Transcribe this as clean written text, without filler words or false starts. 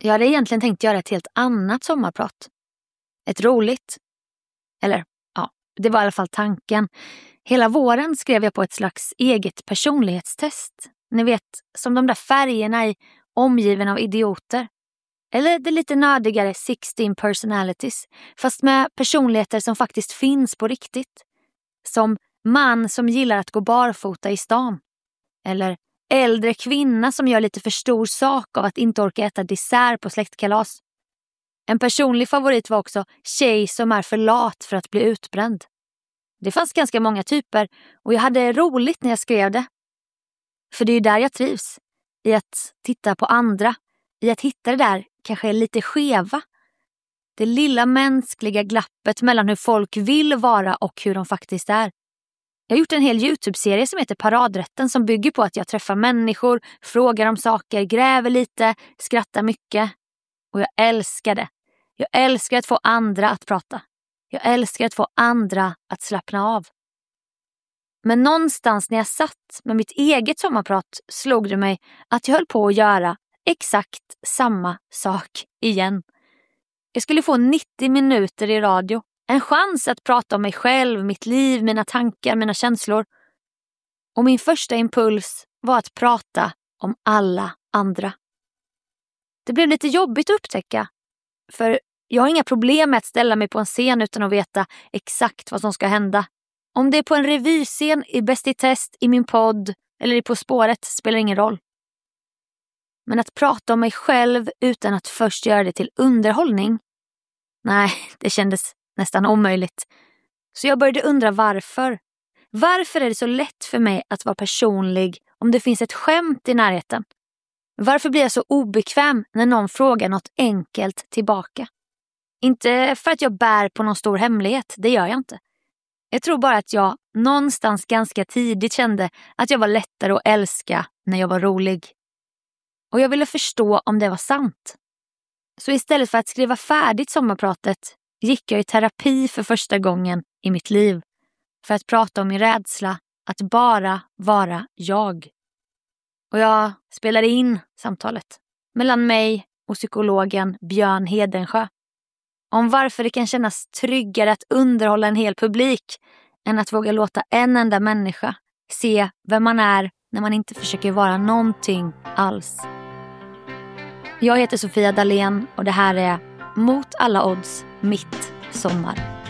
Jag hade egentligen tänkt göra ett helt annat sommarprat. Ett roligt. Eller, ja, det var i alla fall tanken. Hela våren skrev jag på ett slags eget personlighetstest. Ni vet, som de där färgerna i Omgiven av idioter. Eller det lite nördigare 16 personalities, fast med personligheter som faktiskt finns på riktigt. Som man som gillar att gå barfota i stan. Eller äldre kvinna som gör lite för stor sak av att inte orka äta dessert på släktkalas. En personlig favorit var också tjej som är för lat för att bli utbränd. Det fanns ganska många typer och jag hade roligt när jag skrev det. För det är ju där jag trivs. I att titta på andra. I att hitta det där kanske lite skeva. Det lilla mänskliga glappet mellan hur folk vill vara och hur de faktiskt är. Jag har gjort en hel YouTube-serie som heter Paradrätten som bygger på att jag träffar människor, frågar om saker, gräver lite, skrattar mycket. Och jag älskar det. Jag älskar att få andra att prata. Jag älskar att få andra att slappna av. Men någonstans när jag satt med mitt eget sommarprat slog det mig att jag höll på att göra exakt samma sak igen. Jag skulle få 90 minuter i radio. En chans att prata om mig själv, mitt liv, mina tankar, mina känslor. Och min första impuls var att prata om alla andra. Det blev lite jobbigt att upptäcka. För jag har inga problem med att ställa mig på en scen utan att veta exakt vad som ska hända. Om det är på en revyscen, i Bäst i test, i min podd eller i På spåret spelar ingen roll. Men att prata om mig själv utan att först göra det till underhållning? Nej, det kändes nästan omöjligt. Så jag började undra varför. Varför är det så lätt för mig att vara personlig om det finns ett skämt i närheten? Varför blir jag så obekväm när någon frågar något enkelt tillbaka? Inte för att jag bär på någon stor hemlighet, det gör jag inte. Jag tror bara att jag någonstans ganska tidigt kände att jag var lättare att älska när jag var rolig. Och jag ville förstå om det var sant. Så istället för att skriva färdigt sommarpratet gick jag i terapi för första gången i mitt liv. För att prata om min rädsla att bara vara jag. Och jag spelade in samtalet mellan mig och psykologen Björn Hedensjö. Om varför det kan kännas tryggare att underhålla en hel publik än att våga låta en enda människa se vem man är när man inte försöker vara någonting alls. Jag heter Sofia Dalén och det här är Mot alla odds, mitt sommar.